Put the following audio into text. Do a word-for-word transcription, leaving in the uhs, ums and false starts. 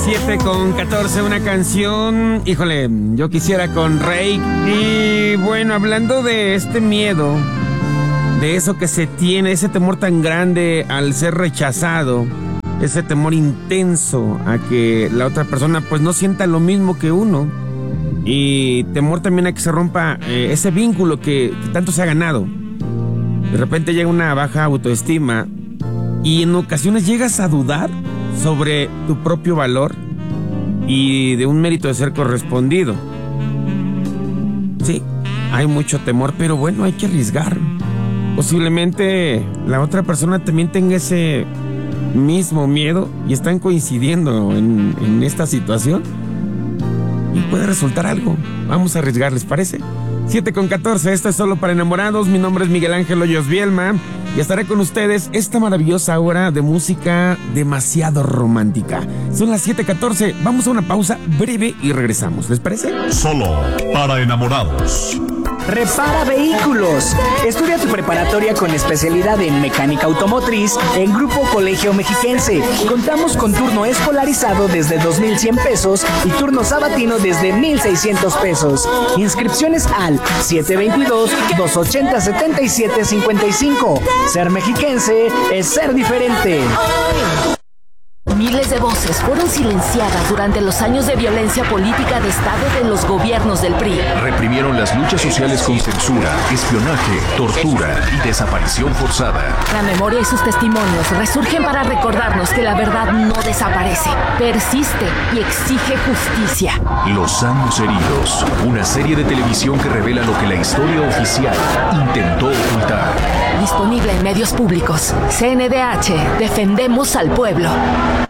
siete con catorce, una canción, híjole, yo quisiera con Rey. Y bueno, hablando de este miedo, de eso que se tiene, ese temor tan grande al ser rechazado, ese temor intenso a que la otra persona pues no sienta lo mismo que uno, y temor también a que se rompa eh, ese vínculo que, que tanto se ha ganado. De repente llega una baja autoestima y en ocasiones llegas a dudar sobre tu propio valor y de un mérito de ser correspondido. Sí, hay mucho temor, pero bueno, hay que arriesgar. Posiblemente la otra persona también tenga ese mismo miedo y están coincidiendo en, en esta situación y puede resultar algo. Vamos a arriesgar, ¿les parece? siete con catorce, esto es Solo para Enamorados. Mi nombre es Miguel Ángel Hoyos Bielma y estaré con ustedes esta maravillosa hora de música demasiado romántica. Son las siete catorce, vamos a una pausa breve y regresamos, ¿les parece? Solo para Enamorados. Repara vehículos. Estudia tu preparatoria con especialidad en mecánica automotriz en Grupo Colegio Mexiquense. Contamos con turno escolarizado desde dos mil cien pesos y turno sabatino desde mil seiscientos pesos. Inscripciones al siete dos dos, dos ocho cero, siete siete cinco cinco. Ser mexiquense es ser diferente. Miles de voces fueron silenciadas durante los años de violencia política de Estado de los gobiernos del P R I. Reprimieron las luchas sociales con censura, espionaje, tortura y desaparición forzada. La memoria y sus testimonios resurgen para recordarnos que la verdad no desaparece, persiste y exige justicia. Los años heridos, una serie de televisión que revela lo que la historia oficial intentó ocultar. Disponible en medios públicos. C N D H, defendemos al pueblo.